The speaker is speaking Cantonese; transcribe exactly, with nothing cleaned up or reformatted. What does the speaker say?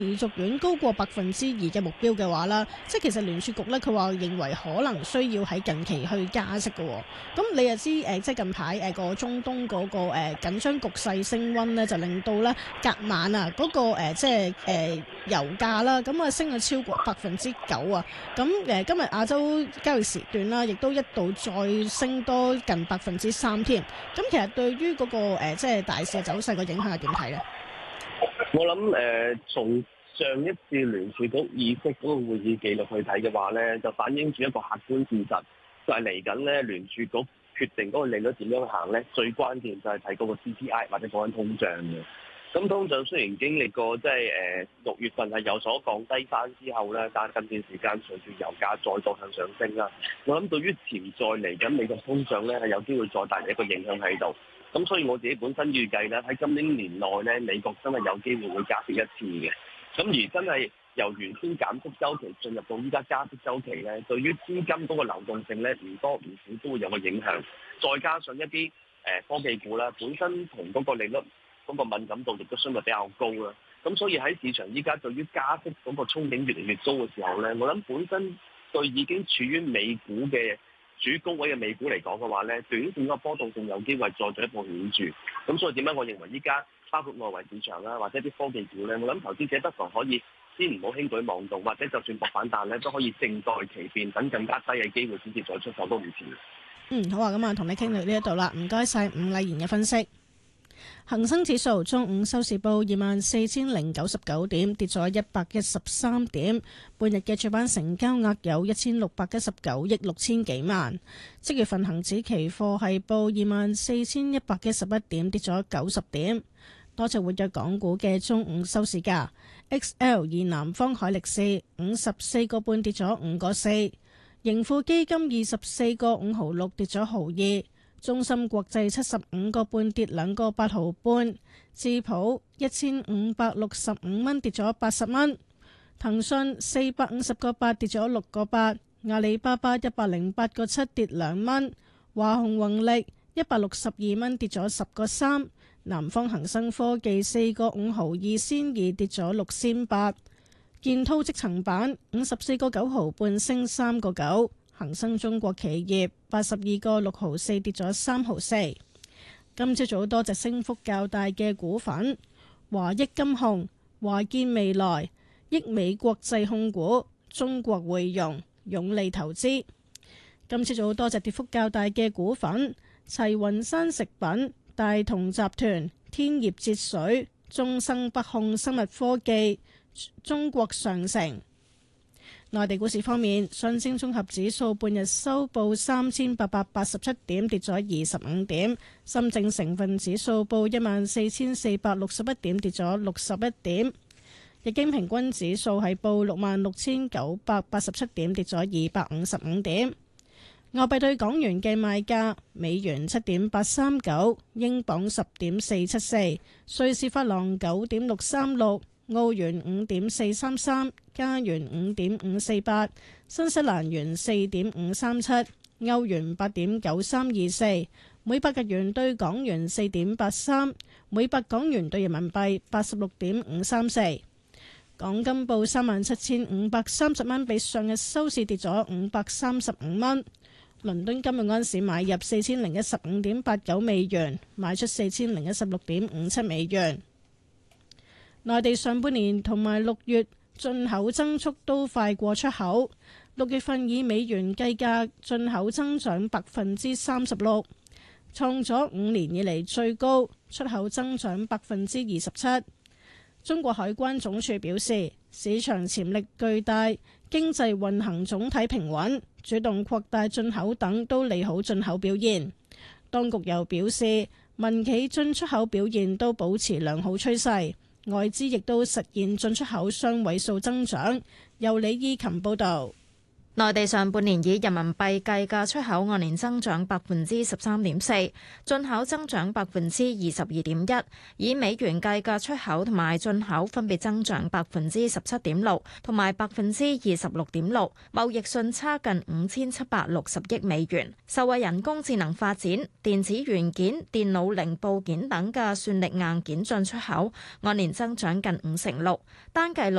持續遠高過百分之二嘅目標嘅話啦，即係其實聯儲局咧，佢話認為可能需要喺近期去加息嘅。咁你又知誒、呃，即係近排誒個中東嗰、那個誒、呃、緊張局勢升溫咧，就令到咧隔晚啊嗰、那個、呃、即係誒、呃、油價啦，咁啊升咗超過百分之九啊。咁誒、呃、今日亞洲交易時段啦，亦都一度再升多近百分之三添。咁其實對於嗰、那個、呃、即係大市嘅走勢個影響係點睇咧？ 我諗誒、呃，從上一次聯儲局議息嗰個會議記錄去睇嘅話咧，就反映住一個客觀事實，就係嚟緊咧聯儲局決定嗰個利率點樣行咧，最關鍵就係睇嗰個 C P I 或者講緊通脹嘅。咁通脹雖然經歷過即係誒六月份係有所降低翻之後咧，但係近段時間隨住油價再度向上升啦，我諗對於潛在嚟緊美國通脹咧係有機會再帶嚟一個影響喺度。咁所以我自己本身預計咧，喺今年年內咧，美國真係有機會會加息一次嘅。咁而真係由原先減息週期進入到依家加息週期咧，對於資金嗰個流動性咧，唔多唔少都會有個影響。再加上一啲誒、呃、科技股啦，本身同嗰個利率嗰個敏感度亦都相對比較高啦。咁所以喺市場依家對於加息嗰個憧憬越嚟越高嘅時候咧，我諗本身對已經處於美股嘅主高位嘅美股嚟講嘅話咧，短線個波動性有機會再進一步顯著。咁所以點解我認為依家包括外圍市場啦，或者啲科技股咧，我諗投資者不妨可以先唔好輕舉妄動，或者就算博反彈咧，都可以靜待其變，等更加低嘅機會先至再出手都唔遲。 嗯，好啊，咁啊，同你傾到呢一度啦，唔該晒伍麗賢嘅分析。恒生指數中午收市報二萬四千零九十九點，跌咗一百一十三點。半日嘅主板成交額有一千六百一十九億六千幾萬。即月份恒指期貨係報二萬四千一百一十一點，跌咗九十點。多隻活躍港股嘅中午收市價 ，X L 以南方海力士五十四個半跌咗五個四，盈富基金二十四個五毫六跌咗毫二。中芯國際七十五個半跌兩個八毫半，智普一千五百六十五蚊跌咗八十蚊，騰訊四百五十個八跌咗六個八，阿里巴巴一百零八個七跌兩蚊，華虹宏力一百六十二蚊跌咗十個三，南方恒生科技四個五毫二仙二跌咗六仙八，建滔積層板五十四個九毫半升三個九。恒生中國企業八十二個六毫四跌咗三毫四。今朝早多隻升幅較大嘅股份：華益金控、華建未來、益美國際控股、中國匯融、永利投資。今朝早多隻跌幅較大嘅股份：齊雲山食品、大同集團、天業節水、中生北控生物科技、中國上城。內地股市方面，上證綜合指數半日收報三千八百八十七點，跌咗二十五點；深證成分指數報一萬四千四百六十一點，跌咗六十一點；日經平均指數係報六萬六千九百八十七點，跌咗二百五十五點。外幣對港元嘅賣價：美元七點八三九，英鎊十點四七四，瑞士法郎九點六三六。澳元五點四三三，加元五點五四八，新西蘭元四點五三七，歐元八點九三二四，每百日元對港元四點八三，每百港元對人民幣八十六點五三四。港金報三萬七千五百三十蚊，比上日收市跌咗五百三十五蚊。倫敦今日嗰陣時買入四千零一十五點八九美元，賣出四千零一十六點五七美元。內地上半年同埋六月進口增速都快過出口，六月份以美元計價進口增長百分之三十六，創咗五年以嚟最高；出口增長百分之二十七。中國海關總署表示，市場潛力巨大，經濟運行總體平穩，主動擴大進口等都利好進口表現。當局又表示，民企進出口表現都保持良好趨勢。外資亦都實現進出口雙位數增長。由李依琴報導。 內地上半年以人民幣計嘅出口按年增長百分之十三點四，進口增長百分之二十二點一，以美元計嘅出口同埋進口分別增長百分之十七點六同埋百分之二十六點六，貿易順差近五千七百六十億美元。受惠人工智能發展、電子元件、電腦零部件等嘅算力硬件進出口按年增長近五成六，單計